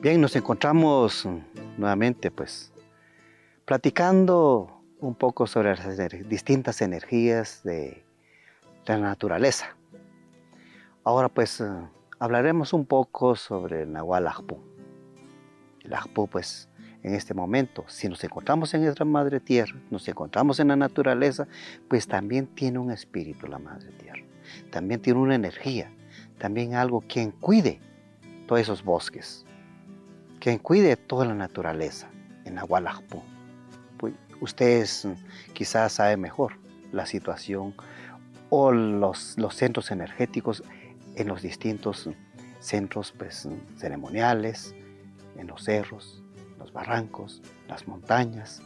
Bien, nos encontramos nuevamente pues platicando un poco sobre las distintas energías de la naturaleza. Ahora pues hablaremos un poco sobre el Nahual Ajpú. El Ajpú pues en este momento, si nos encontramos en nuestra Madre Tierra, nos encontramos en la naturaleza, pues también tiene un espíritu la Madre Tierra. También tiene una energía, también algo quien cuide todos esos bosques, quien cuide toda la naturaleza en Nahual Ajpú. Pues ustedes quizás saben mejor la situación o los centros energéticos en los distintos centros pues, ceremoniales, en los cerros, los barrancos, las montañas.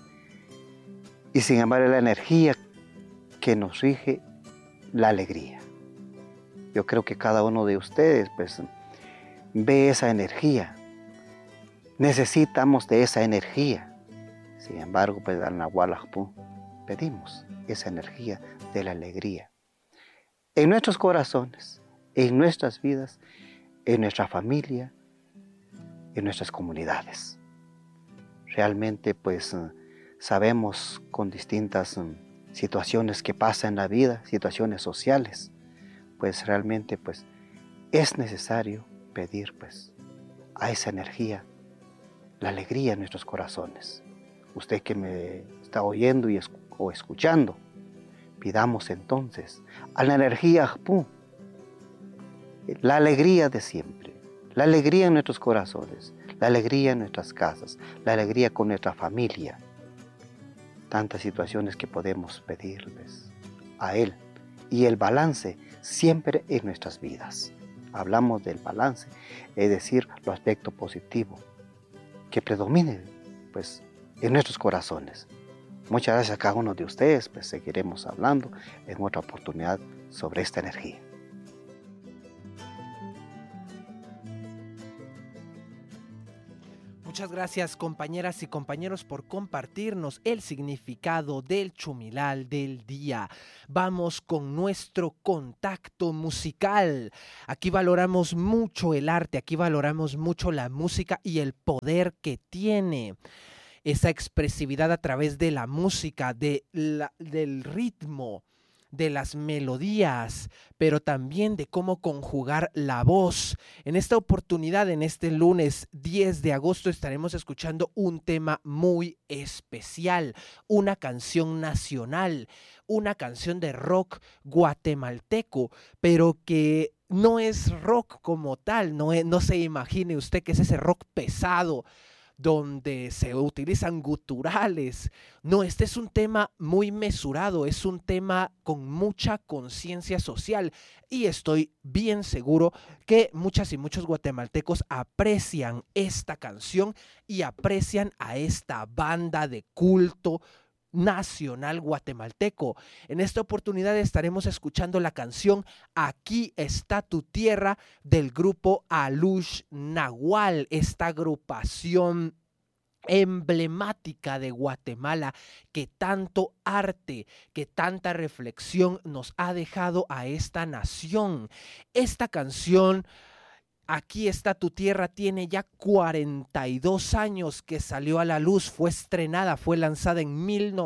Y sin embargo la energía que nos rige, la alegría. Yo creo que cada uno de ustedes pues, ve esa energía. Necesitamos de esa energía. Sin embargo, pues al Nahual Ajpú pedimos esa energía de la alegría. En nuestros corazones, en nuestras vidas, en nuestra familia, en nuestras comunidades. Realmente pues sabemos con distintas situaciones que pasan en la vida, situaciones sociales, pues realmente pues es necesario pedir pues a esa energía, la alegría en nuestros corazones. Usted que me está oyendo o escuchando, pidamos entonces a la energía Ajpú, la alegría de siempre, la alegría en nuestros corazones, la alegría en nuestras casas, la alegría con nuestra familia. Tantas situaciones que podemos pedirles a Él. Y el balance siempre en nuestras vidas. Hablamos del balance, es decir, lo aspecto positivo, que predomine pues, en nuestros corazones. Muchas gracias a cada uno de ustedes, pues seguiremos hablando en otra oportunidad sobre esta energía. Muchas gracias, compañeras y compañeros, por compartirnos el significado del chumilal del día. Vamos con nuestro contacto musical. Aquí valoramos mucho el arte, aquí valoramos mucho la música y el poder que tiene esa expresividad a través de la música, del ritmo, de las melodías, pero también de cómo conjugar la voz. En esta oportunidad, en este lunes 10 de agosto, estaremos escuchando un tema muy especial, una canción nacional, una canción de rock guatemalteco, pero que no es rock como tal, no se imagine usted que es ese rock pesado, donde se utilizan guturales. No, este es un tema muy mesurado, es un tema con mucha conciencia social y estoy bien seguro que muchas y muchos guatemaltecos aprecian esta canción y aprecian a esta banda de culto nacional guatemalteco. En esta oportunidad estaremos escuchando la canción Aquí está tu tierra del grupo Alush Nahual, esta agrupación emblemática de Guatemala que tanto arte, que tanta reflexión nos ha dejado a esta nación. Esta canción Aquí está tu tierra tiene ya 42 años que salió a la luz, fue estrenada, fue lanzada en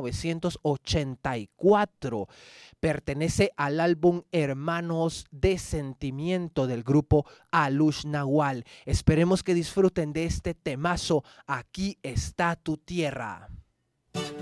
1984. Pertenece al álbum Hermanos de Sentimiento del grupo Alush Nahual. Esperemos que disfruten de este temazo. Aquí está tu tierra.